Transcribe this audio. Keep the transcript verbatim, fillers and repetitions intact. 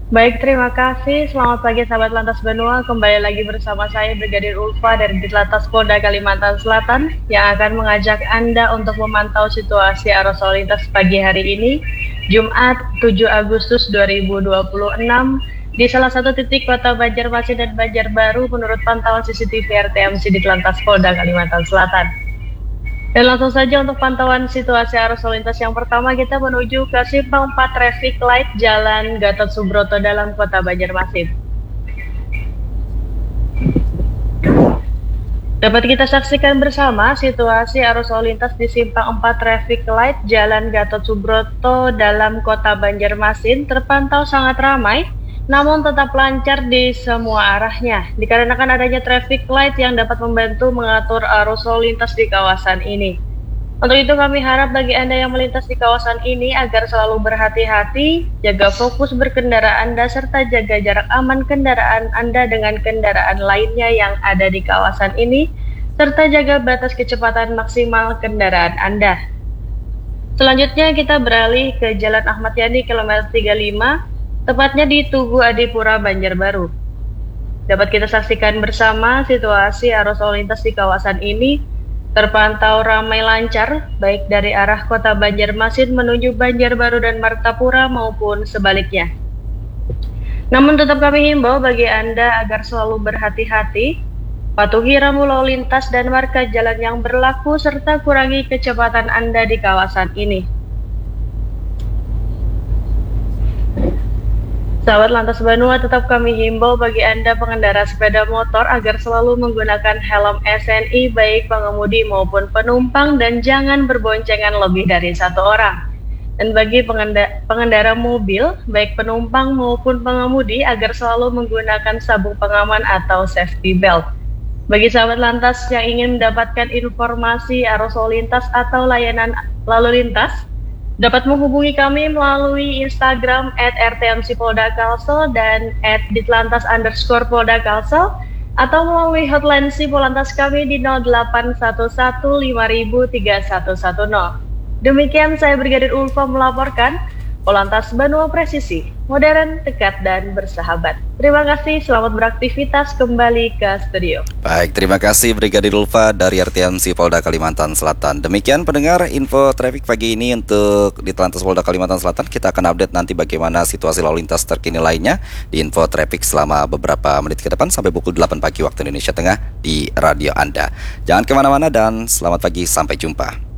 Baik, terima kasih. Selamat pagi sahabat Lantas Benua. Kembali lagi bersama saya Brigadir Ulfa dari Ditlantas Polda Kalimantan Selatan yang akan mengajak Anda untuk memantau situasi arus lalu lintas pagi hari ini, Jumat tujuh Agustus dua ribu dua puluh enam di salah satu titik kota Banjarmasin dan Banjarbaru menurut pantauan C C T V R T M C Ditlantas Polda Kalimantan Selatan. Dan langsung saja untuk pantauan situasi arus lalu lintas yang pertama kita menuju ke simpang empat traffic light Jalan Gatot Subroto dalam kota Banjarmasin. Dapat kita saksikan bersama situasi arus lalu lintas di simpang empat traffic light Jalan Gatot Subroto dalam kota Banjarmasin terpantau sangat ramai, namun tetap lancar di semua arahnya, dikarenakan adanya traffic light yang dapat membantu mengatur arus lalu lintas di kawasan ini. Untuk itu kami harap bagi Anda yang melintas di kawasan ini agar selalu berhati-hati, jaga fokus berkendara Anda, serta jaga jarak aman kendaraan Anda dengan kendaraan lainnya yang ada di kawasan ini, serta jaga batas kecepatan maksimal kendaraan Anda. Selanjutnya kita beralih ke Jalan Ahmad Yani kilometer tiga puluh lima, tepatnya di Tugu Adipura, Banjarbaru. Dapat kita saksikan bersama situasi arus lalu lintas di kawasan ini terpantau ramai lancar, baik dari arah kota Banjarmasin menuju Banjarbaru dan Martapura maupun sebaliknya. Namun tetap kami himbau bagi Anda agar selalu berhati-hati, patuhi rambu lalu lintas dan marka jalan yang berlaku, serta kurangi kecepatan Anda di kawasan ini. Sahabat Lantas Benua, tetap kami himbau bagi Anda pengendara sepeda motor agar selalu menggunakan helm S N I baik pengemudi maupun penumpang dan jangan berboncengan lebih dari satu orang. Dan bagi pengendara, pengendara mobil baik penumpang maupun pengemudi agar selalu menggunakan sabuk pengaman atau safety belt. Bagi sahabat Lantas yang ingin mendapatkan informasi arus lalu lintas atau layanan lalu lintas, dapat menghubungi kami melalui Instagram et r t m c polda kalsel dan et ditlantas underscore polda kalsel atau melalui hotline si Polantas kami di nol delapan satu satu lima nol nol tiga satu satu nol. Demikian saya Brigadir Ulfa melaporkan, Polantas Benua presisi, modern, dekat, dan bersahabat. Terima kasih, selamat beraktivitas kembali ke studio. Baik, terima kasih Brigadir Ulfa dari R T M C Polda Kalimantan Selatan. Demikian pendengar info traffic pagi ini untuk di Ditlantas Polda Kalimantan Selatan. Kita akan update nanti bagaimana situasi lalu lintas terkini lainnya di info traffic selama beberapa menit ke depan sampai pukul delapan pagi waktu Indonesia Tengah di radio Anda. Jangan kemana-mana dan selamat pagi, sampai jumpa.